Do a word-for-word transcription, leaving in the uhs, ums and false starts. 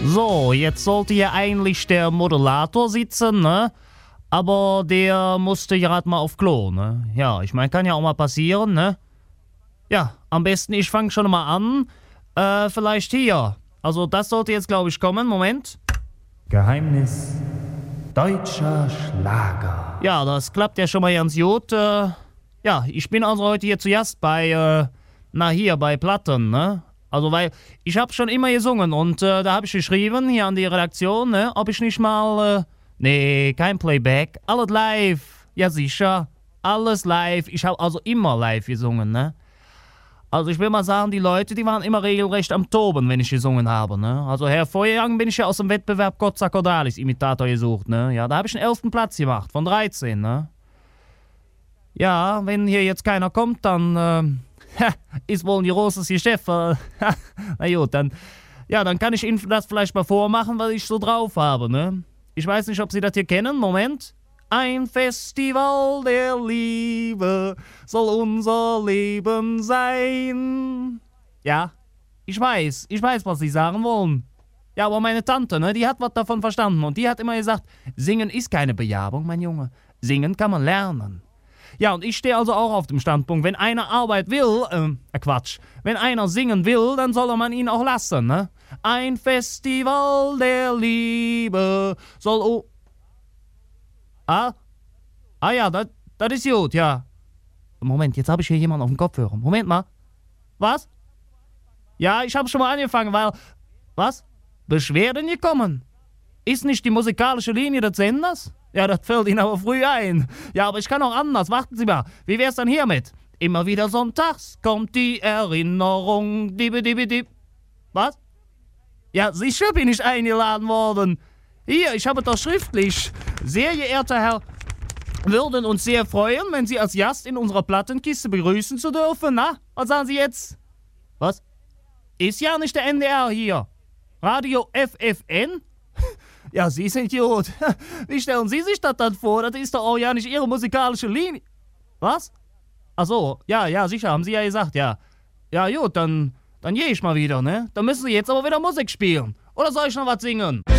So, jetzt sollte hier eigentlich der Moderator sitzen, ne? Aber der musste gerade mal auf Klo, ne? Ja, ich meine, kann ja auch mal passieren, ne? Ja, am besten ich fange schon mal an. Äh, vielleicht hier. Also das sollte jetzt, glaube ich, kommen. Moment. Geheimnis deutscher Schlager. Ja, das klappt ja schon mal ganz gut. Äh, ja, ich bin also heute hier zu Gast bei, äh, na hier, bei Platten, ne? Also, weil ich habe schon immer gesungen und äh, da habe ich geschrieben, hier an die Redaktion, ne? Ob ich nicht mal, äh, nee, kein Playback, alles live. Ja, sicher, alles live. Ich habe also immer live gesungen, ne? Also ich will mal sagen, die Leute, die waren immer regelrecht am Toben, wenn ich gesungen habe, ne? Also hervorgegangen bin ich ja aus dem Wettbewerb Gotza Cordalis Imitator gesucht, ne? Ja, da habe ich einen elften Platz gemacht, von dreizehn, ne? Ja, wenn hier jetzt keiner kommt, dann, äh, ist wohl ein großes Geschäft, äh, na gut, dann, ja, dann kann ich Ihnen das vielleicht mal vormachen, was ich so drauf habe, ne? Ich weiß nicht, ob Sie das hier kennen, Moment. Ein Festival der Liebe soll unser Leben sein. Ja, ich weiß, ich weiß, was Sie sagen wollen. Ja, aber meine Tante, ne, die hat was davon verstanden und die hat immer gesagt, singen ist keine Bejahung, mein Junge. Singen kann man lernen. Ja, und ich stehe also auch auf dem Standpunkt, wenn einer Arbeit will, äh, Quatsch, wenn einer singen will, dann soll man ihn auch lassen, ne? Ein Festival der Liebe soll... Oh Ah? Ah ja, das ist gut, ja. Moment, jetzt habe ich hier jemanden auf dem Kopfhörer. Moment mal. Was? Ja, ich habe schon mal angefangen, weil... Was? Beschwerden gekommen? Ist nicht die musikalische Linie des Senders? Ja, das fällt Ihnen aber früh ein. Ja, aber ich kann auch anders. Warten Sie mal. Wie wär's dann hiermit? Immer wieder sonntags kommt die Erinnerung. Dibi, dibi, dib. Was? Ja, sicher bin ich eingeladen worden. Hier, ich habe doch schriftlich. Sehr geehrter Herr, würden uns sehr freuen, wenn Sie als Gast in unserer Plattenkiste begrüßen zu dürfen, na? Was sagen Sie jetzt? Was? Ist ja nicht der N D R hier. Radio F F N? Ja, Sie sind gut. Wie stellen Sie sich das dann vor? Das ist doch auch ja nicht Ihre musikalische Linie. Was? Ach so, ja, ja, sicher, haben Sie ja gesagt, ja. Ja, gut, dann, dann gehe ich mal wieder, ne? Dann müssen Sie jetzt aber wieder Musik spielen. Oder soll ich noch was singen?